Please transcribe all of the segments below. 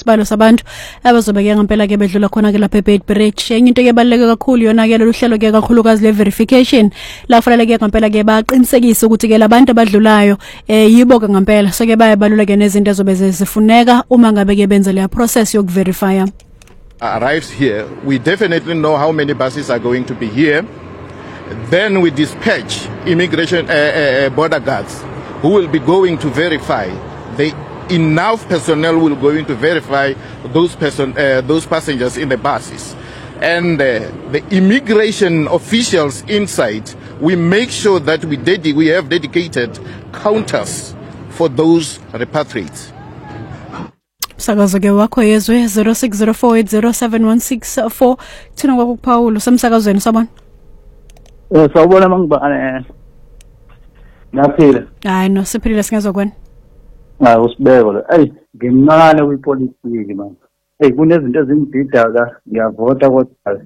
isibalo sabantu abazobeke ngempela ke bedlula khona ke lapha eBeit Bridge. Enye into ke baleke kakhulu yona ke lolu hlelo ke kakhulukazi le verification la fanele ke ngempela ke baqinisekise ukuthi ke labantu abadlulayo yibo ke ngempela so ke bayabalula ke nezinto ezobe zifuneka uma ngabe ke benza le process yok verify. Arrives here, we definitely know how many buses are going to be here. Then we dispatch immigration border guards who will be going to verify. Enough personnel will go in to verify those passengers in the buses. And the immigration officials inside, we make sure that we have dedicated counters for those repatriates. Msakazo ke wakho yezwe 0604807164 thina kwakuPaulo semsakazweni sabona. Sawubona mangibane. Naphila. Hayi no siphilile singezwe kwena. Hayi usibeko lo. Ey ngimncane kwipolitiki man. Ey kunezinto ezingibhida la ngiyavota kodwa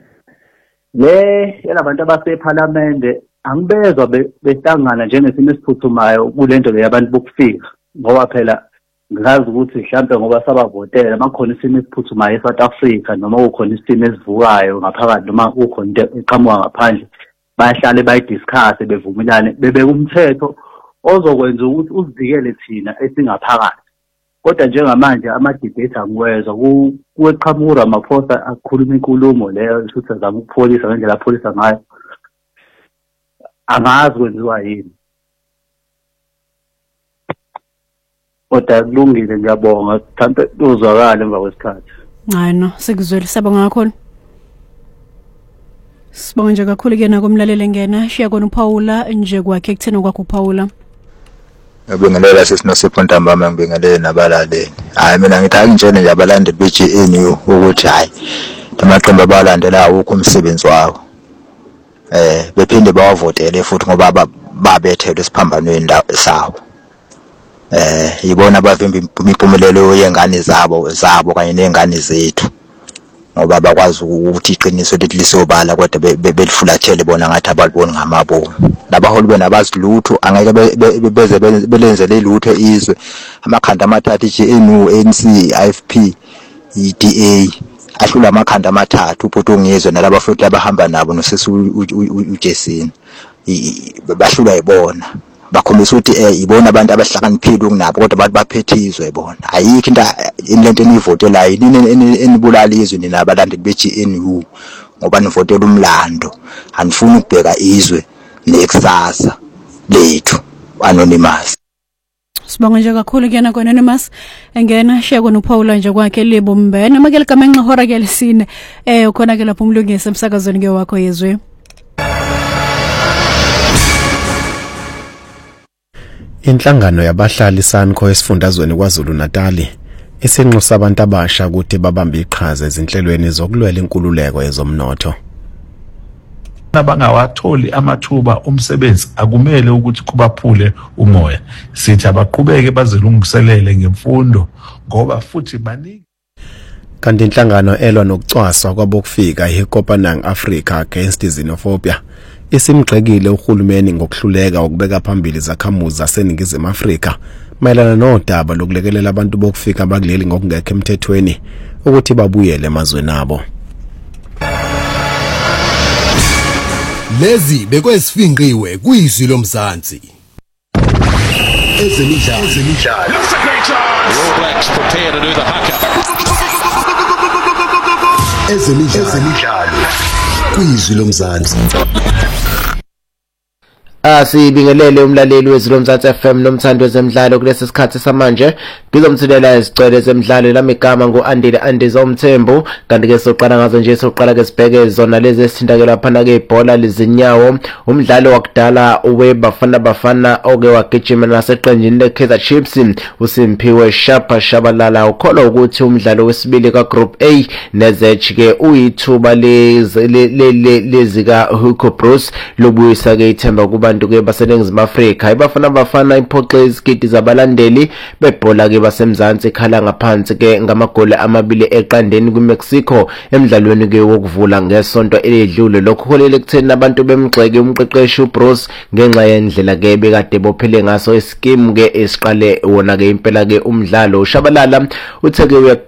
le yalabantu abaseParliament angibezwa behlangana njengesimo esiphuthumayo kulento le yabantu bokufika ngoba phela ngazi ukuthi mhlambe ngoba sabavotela makhona isimo esiphuthumayo eSouth Africa noma ukhona isimo esivukayo ngaphakathi noma ukhona into eqhamuka ngaphandle bayahlale bayidiscuss bevumelane bebeka umthetho ozokwenza ukuthi usivikele thina esingaphakathi kodwa njengamanje ama-debate angiwezwa kuweqhamuka Ramaphosa akhuluma inkulumo leyo ukuthi azama ukupholisa ngendlela apholisa ngayo angazi kwenziwa yini kodwa kulungile ngiyabonga mhlawumbe uzwakala emva kwesikhathi. Hayi no sikuzwela sabonga kakhulu. Sibonga nje kakhulu ke nakumlalele ngena shiya kona uPaula nje kwakhe kuthena kwakho uPaula. Ngibingelela sesinosipho ntambama ngibingelele nabalaleli. Hayi mina ngithi angitshene nje abalandeli beGNU ukuthi hayi amaqembu abalandela ukho umsebenzi wawo. Bephinde bawavotele futhi ngoba babethelwe esiphambanweni sawo. Yibona abavimba impumelelo yengane zabo kanye nengane zethu ngoba bakwazi ukuthi iqiniso lethi lisobala kodwa belifulathele bona ngathi abaliboni ngamabomu labaholi benabazi lutho angeke beze belenzele ilutho izwe amakhanda amathathu iGNU ANC IFP iDA ahlula amakhanda amathathu ubhuti ongizwe nalabo futhi abahamba nabo nosisi uJesini bahlula ibona bakhombisa ukuthi ibona abantu abahlakaniphile kunabo kodwa abantu baphethizwe ibona ayikho into lento enivotelayo enibulala izwe nina abalandeli beGNU ngoba nivotela umlando anifuni ukubheka izwe nekusasa lethu anonymous. Sibonga nje kakhulu kuyena Anonymous engena sheko noPaula nje kwakhe libo mbene amakele kamenxa hora ke lesine ukhona ke lapho umlungisi emsakazweni ke wakho yezwe. Inhlangano yabahlali SANCO esifundazweni kwaZulu Natal isinxusa abantu abasha ukuthi babambe iqhaza ezinhlelweni zokulwela inkululeko yezomnotho. Abangawatholi amathuba omsebenzi akumele ukuthi kubaphule umoya sithi abaqhubeke bazilungiselele ngemfundo ngoba futhi baningi. Kanti inhlangano elwa nokucwaswa kwabokufika iHikopanang Africa Against Xenophobia isimgxekile uhulumeni ngokuhluleka ukubeka phambili izakhamuzi zaseNingizimu Afrika mayelana nodaba lokulekelela abantu bokufika abakuleli ngokungekho emthethweni ukuthi babuyele emazweni abo. Lezi bekwesifinqiwe kuyizwi lomzansi. Ezemidlalo. Looks a great chance. All Blacks prepare to do the haka. Ezemidlalo. Kuyizwi lomzansi. Sibingelele umlaleli wezilomzansi FM nomthando wezemidlalo kulesi sikhathi samanje ngizomthulela izicelo ezemidlalo lamigama ngoAndile Andiza Umthembu kanti ke soqala ngazo nje soqala ke sibheke zona lezi esithindakela phana ke ibhola lezinyawo umdlalo wakudala Bafana oke wagijima naseqenjini leKaizer Chiefs uSimphiwe Shabalala ukholwa ukuthi umdlalo wesibili kaGroup A neZech ke uyithuba lezika Hugo Bruce lobuyisa ke ithemba kubantu ke baseNingizimu Afrika Bafana iphoxe izigidi zabalandeli bebhola ke basemzansi khala ngaphansi ke ngamagoli amabili eqandeni kuMexico emidlalweni ke wokuvula ngesonto eledlule lokho kolele kuthena abantu bemgxeke umqeqeshi uBruce ngenxa yendlela ke bekade bophele ngaso ischeme ke esiqale wona ke impela ke umdlalo Shabalala uthe ke